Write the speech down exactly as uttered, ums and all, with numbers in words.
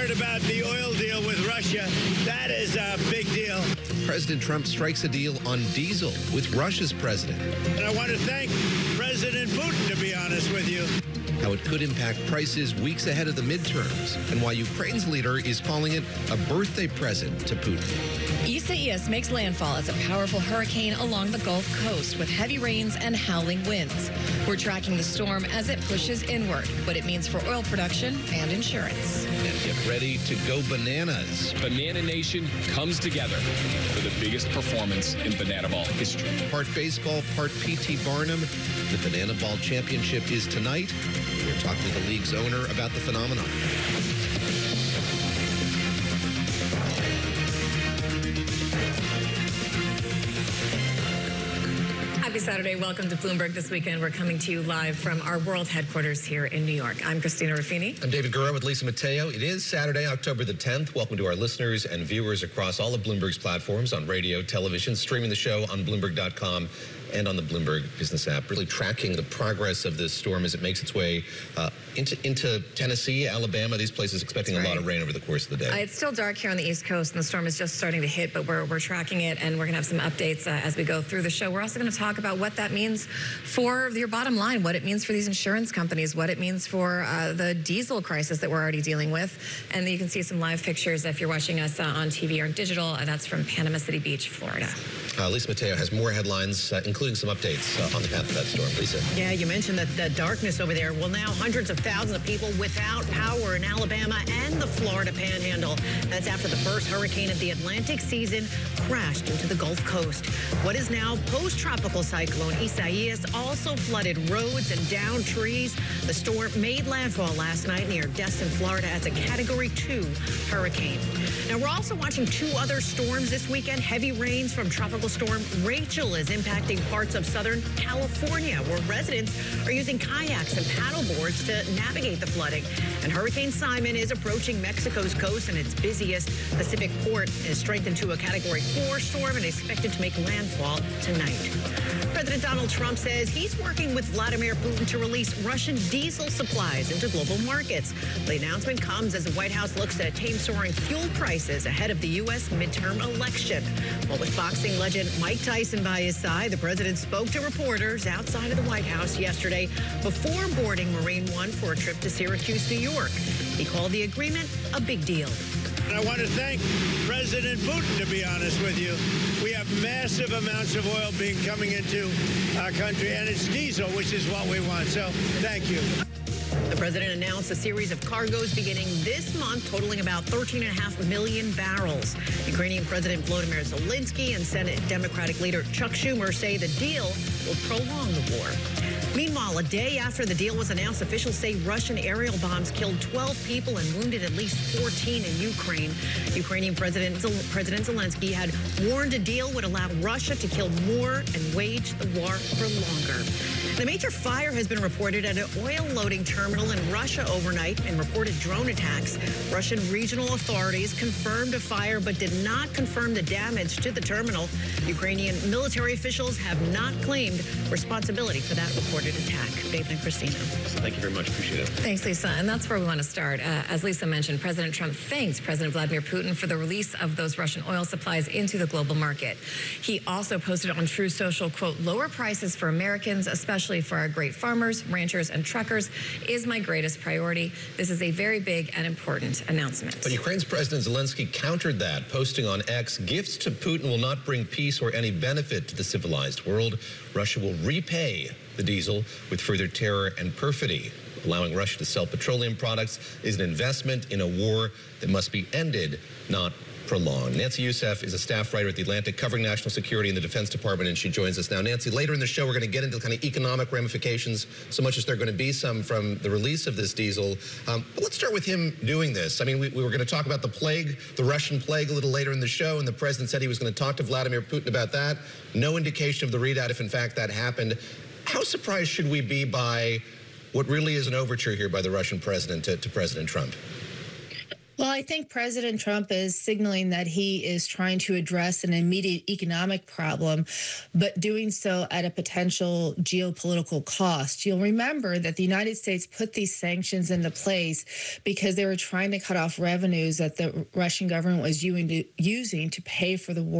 heard about the oil deal with Russia. That is a big deal. President Trump strikes a deal on diesel with Russia's president. And I want to thank President Putin, to be honest with you. How it could impact prices weeks ahead of the midterms, and why Ukraine's leader is calling it a birthday present to Putin. Isaias makes landfall as a powerful hurricane along the Gulf Coast with heavy rains and howling winds. We're tracking the storm as it pushes inward, what it means for oil production and insurance. And get ready to go bananas. Banana Nation comes together for the biggest performance in Banana Ball history. Part baseball, part P T Barnum. The Banana Ball Championship is tonight. We're talking to the league's owner about the phenomenon. Happy Saturday. Welcome to Bloomberg This Weekend. We're coming to you live from our world headquarters here in New York. I'm Christina Ruffini. I'm David Gura with Lisa Mateo. It is Saturday, October the tenth. Welcome to our listeners and viewers across all of Bloomberg's platforms on radio, television, streaming the show on Bloomberg dot com and on the Bloomberg Business app. Really tracking the progress of this storm as it makes its way uh, into into Tennessee, Alabama. These places expecting That's a right. lot of rain over the course of the day. Uh, it's still dark here on the East Coast, and the storm is just starting to hit, but we're, we're tracking it, and we're going to have some updates uh, as we go through the show. We're also going to talk about what that means for your bottom line, what it means for these insurance companies, what it means for uh, the diesel crisis that we're already dealing with. And you can see some live pictures if you're watching us uh, on T V or digital. Uh, that's from Panama City Beach, Florida. Uh, Lisa Mateo has more headlines, uh, including some updates uh, on the path of that storm. Lisa. Yeah, you mentioned that the darkness over there. Well, now hundreds of thousands of people without power in Alabama and the Florida Panhandle. That's after the first hurricane of the Atlantic season crashed into the Gulf Coast. What is now post-tropical cyclone Isaias also flooded roads and downed trees. The storm made landfall last night near Destin, Florida as a Category two hurricane. Now, we're also watching two other storms this weekend. Heavy rains from Tropical Storm Rachel is impacting parts of Southern California, where residents are using kayaks and paddle boards to navigate the flooding. And Hurricane Simon is approaching Mexico's coast, and its busiest Pacific port is strengthened to a Category four storm and expected to make landfall tonight. President Donald Trump says he's working with Vladimir Putin to release Russian diesel supplies into global markets. The announcement comes as the White House looks to tame soaring fuel prices ahead of the U S midterm election. Well, with boxing legend Mike Tyson by his side, the president spoke to reporters outside of the White House yesterday before boarding Marine One for a trip to Syracuse, New York. He called the agreement a big deal. And I want to thank President Putin, to be honest with you. We have massive amounts of oil being coming into our country, and it's diesel, which is what we want. So thank you. The president announced a series of cargoes beginning this month, totaling about thirteen and a half million barrels. Ukrainian President Volodymyr Zelensky and Senate Democratic leader Chuck Schumer say the deal will prolong the war. Meanwhile, a day after the deal was announced, officials say Russian aerial bombs killed twelve people and wounded at least fourteen in Ukraine. Ukrainian President, President Zelensky had warned a deal would allow Russia to kill more and wage the war for longer. And a major fire has been reported at an oil loading terminal in Russia overnight and reported drone attacks. Russian regional authorities confirmed a fire but did not confirm the damage to the terminal. Ukrainian military officials have not claimed responsibility for that reported attack. David and Christina. Thank you very much. Appreciate it. Thanks, Lisa. And that's where we want to start. Uh, as Lisa mentioned, President Trump thanked President Vladimir Putin for the release of those Russian oil supplies into the global market. He also posted on True Social, quote, lower prices for Americans, especially for our great farmers, ranchers, and truckers, is my greatest priority. This is a very big and important announcement. But Ukraine's President Zelensky countered that, posting on X, gifts to Putin will not bring peace or any benefit to the civilized world. Russia will repay the diesel with further terror and perfidy. Allowing Russia to sell petroleum products is an investment in a war that must be ended, not prolonged. Nancy Youssef is a staff writer at The Atlantic covering national security in the Defense Department, and she joins us now. Nancy, later in the show, we're going to get into kind of economic ramifications, so much as there are going to be some from the release of this diesel. Um, but let's start with him doing this. I mean, we, we were going to talk about the plague, the Russian plague, a little later in the show, and the president said he was going to talk to Vladimir Putin about that. No indication of the readout if, in fact, that happened. How surprised should we be by what really is an overture here by the Russian president to, to President Trump? Well, I think President Trump is signaling that he is trying to address an immediate economic problem, but doing so at a potential geopolitical cost. You'll remember that the United States put these sanctions into place because they were trying to cut off revenues that the Russian government was using to, using to pay for the war